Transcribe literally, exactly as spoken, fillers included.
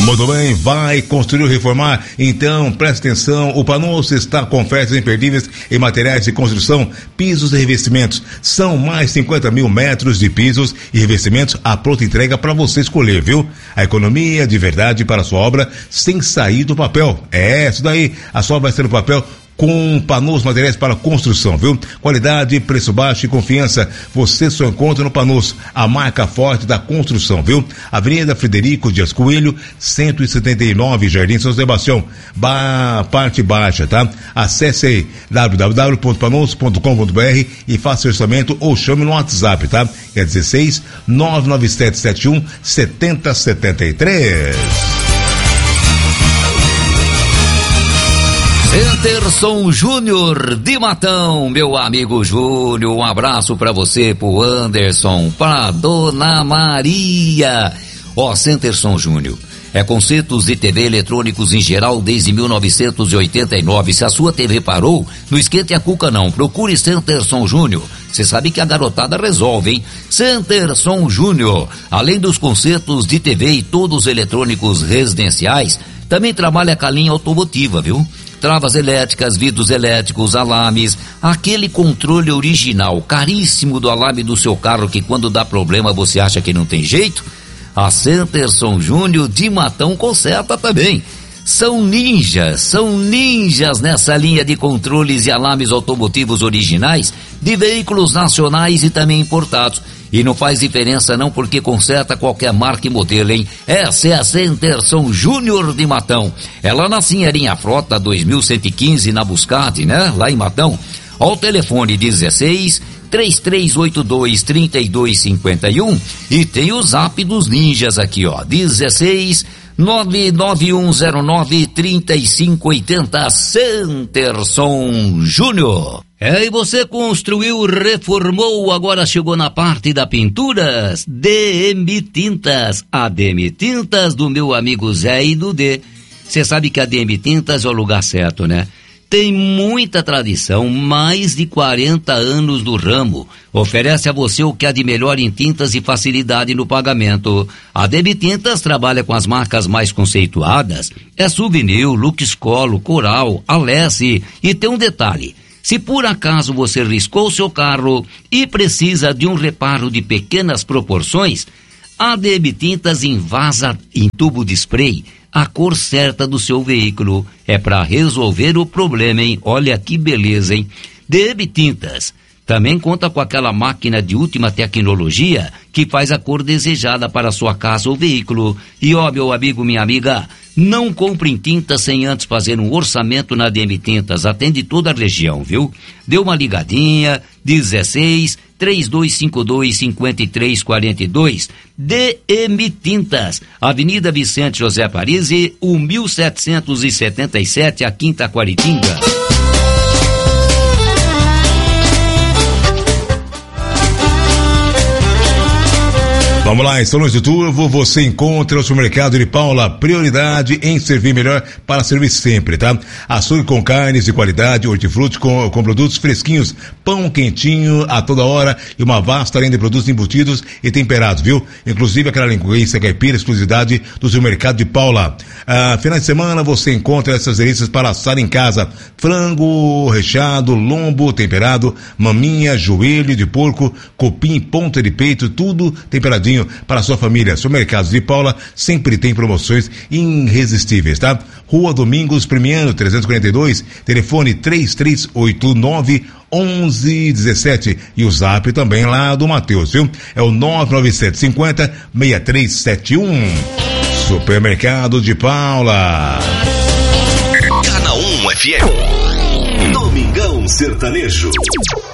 Muito bem, vai construir ou reformar? Então preste atenção, o Panosso está com ofertas imperdíveis em materiais de construção, pisos e revestimentos. São mais cinquenta mil metros de pisos e revestimentos à pronta entrega para você escolher, viu? A economia de verdade para a sua obra sem sair do papel. É, isso daí, a sua obra vai ser no papel com Panosso Materiais para Construção, viu? Qualidade, preço baixo e confiança, você só encontra no Panosso, a marca forte da construção, viu? Avenida Frederico Dias Coelho, cento e setenta e nove, Jardim São Sebastião, ba- parte baixa, tá? Acesse aí w w w ponto panosso ponto com ponto b r e faça orçamento ou chame no WhatsApp, tá? É dezesseis, nove nove sete sete um, sete zero sete três. Centerson Júnior de Matão, meu amigo Júnior, um abraço pra você, pro Anderson, pra Dona Maria. Ó, Centerson Júnior, é concertos de T V eletrônicos em geral desde mil novecentos e oitenta e nove. Se a sua T V parou, não esquente a cuca não, procure Centerson Júnior. Você sabe que a garotada resolve, hein? Centerson Júnior, além dos concertos de T V e todos os eletrônicos residenciais, também trabalha com a linha automotiva, viu? Travas elétricas, vidros elétricos, alarmes, aquele controle original, caríssimo do alarme do seu carro que quando dá problema você acha que não tem jeito? A Centerson Júnior de Matão conserta também. São ninjas, são ninjas nessa linha de controles e alarmes automotivos originais de veículos nacionais e também importados. E não faz diferença não, porque conserta qualquer marca e modelo, hein? Essa é a Centerson Júnior de Matão. Ela na Sinheirinha Frota dois mil cento e quinze, na Buscade, né? Lá em Matão. Ó, o telefone dezesseis, três três oito dois, três dois cinco um e tem o zap dos ninjas aqui, ó. dezesseis, nove nove um zero nove, três cinco oito zero, Centerson Júnior. É, e você construiu, reformou, agora chegou na parte da pinturas? D M Tintas, a D M Tintas do meu amigo Zé e do D. Você sabe que a D M Tintas é o lugar certo, né? Tem muita tradição, mais de quarenta anos do ramo. Oferece a você o que há de melhor em tintas e facilidade no pagamento. A D M Tintas trabalha com as marcas mais conceituadas. É Souvenir, Lux Colo, Coral, Alessi. E tem um detalhe. Se por acaso você riscou seu carro e precisa de um reparo de pequenas proporções, a D M Tintas invasa em tubo de spray a cor certa do seu veículo. É para resolver o problema, hein? Olha que beleza, hein? D M Tintas também conta com aquela máquina de última tecnologia que faz a cor desejada para sua casa ou veículo. E ó, meu amigo, minha amiga, não compre em tinta sem antes fazer um orçamento na D M Tintas. Atende toda a região, viu? Dê uma ligadinha, dezesseis, três dois cinco dois, cinco três quatro dois. D M Tintas, Avenida Vicente José Parisi, mil setecentos e setenta e sete, aqui em Taquaritinga. Vamos lá, em São Luís do Turvo, você encontra o supermercado de Paula, prioridade em servir melhor para servir sempre, tá? Açougue com carnes de qualidade, hortifruti com, com produtos fresquinhos, pão quentinho a toda hora e uma vasta linha de produtos embutidos e temperados, viu? Inclusive aquela linguiça caipira, exclusividade do supermercado de Paula. Ah, final de semana você encontra essas delícias para assar em casa: frango recheado, lombo temperado, maminha, joelho de porco, cupim, ponta de peito, tudo temperadinho para a sua família. Supermercados de Paula sempre tem promoções irresistíveis, tá? Rua Domingos Primiano, trezentos e quarenta e dois, telefone três três oito nove, onze dezessete e o zap também lá do Matheus, viu? É o nove nove sete cinco zero, seis três sete um. Supermercado de Paula. Canal um F M. Domingão Sertanejo.